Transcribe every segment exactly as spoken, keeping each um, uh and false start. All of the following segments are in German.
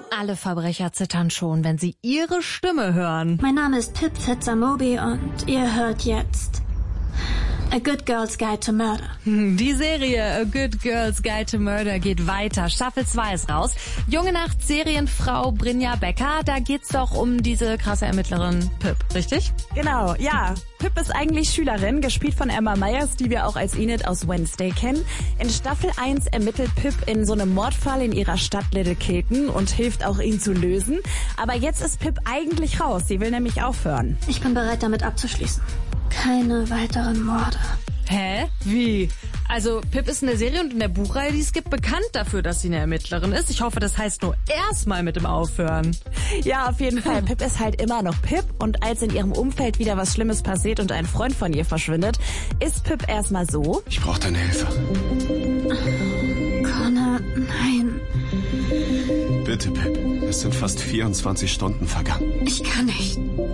Alle Verbrecher zittern schon, wenn sie ihre Stimme hören. Mein Name ist Pip Fetzamobi und ihr hört jetzt A Good Girl's Guide to Murder. Die Serie A Good Girl's Guide to Murder geht weiter. Staffel zwei ist raus. Junge Nacht Serienfrau Brynja Becker, da geht's doch um diese krasse Ermittlerin Pip, richtig? Genau, ja. Pip ist eigentlich Schülerin, gespielt von Emma Myers, die wir auch als Enid aus Wednesday kennen. In Staffel eins ermittelt Pip in so einem Mordfall in ihrer Stadt Little Kilton und hilft auch, ihn zu lösen. Aber jetzt ist Pip eigentlich raus. Sie will nämlich aufhören. Ich bin bereit, damit abzuschließen. Keine weiteren Morde. Hä? Wie? Also Pip ist in der Serie und in der Buchreihe, die es gibt, bekannt dafür, dass sie eine Ermittlerin ist. Ich hoffe, das heißt nur erstmal mit dem Aufhören. Ja, auf jeden Fall. Pip ist halt immer noch Pip und als in ihrem Umfeld wieder was Schlimmes passiert und ein Freund von ihr verschwindet, ist Pip erstmal so. Ich brauche deine Hilfe. Connor, nein. Bitte, Pip. Es sind fast vierundzwanzig Stunden vergangen. Ich kann nicht.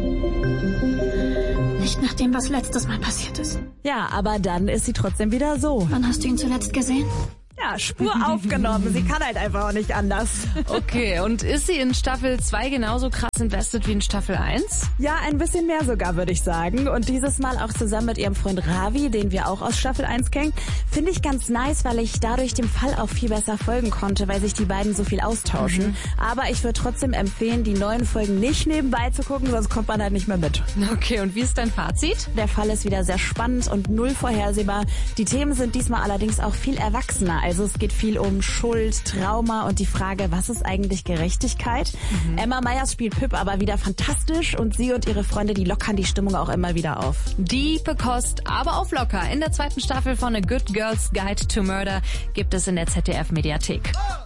Nicht nach dem, was letztes Mal passiert ist. Ja, aber dann ist sie trotzdem wieder so. Wann hast du ihn zuletzt gesehen? Ja, Spur aufgenommen. Sie kann halt einfach auch nicht anders. Okay, und ist sie in Staffel zwei genauso krass invested wie in Staffel eins? Ja, ein bisschen mehr sogar, würde ich sagen. Und dieses Mal auch zusammen mit ihrem Freund Ravi, den wir auch aus Staffel eins kennen. Finde ich ganz nice, weil ich dadurch dem Fall auch viel besser folgen konnte, weil sich die beiden so viel austauschen. Mhm. Aber ich würde trotzdem empfehlen, die neuen Folgen nicht nebenbei zu gucken, sonst kommt man halt nicht mehr mit. Okay, und wie ist dein Fazit? Der Fall ist wieder sehr spannend und null vorhersehbar. Die Themen sind diesmal allerdings auch viel erwachsener. Also es geht viel um Schuld, Trauma und die Frage, was ist eigentlich Gerechtigkeit? Mhm. Emma Myers spielt Pip aber wieder fantastisch und sie und ihre Freunde, die lockern die Stimmung auch immer wieder auf. Diepe Kost, aber auf locker. In der zweiten Staffel von A Good Girl's Guide to Murder gibt es in der Z D F Mediathek.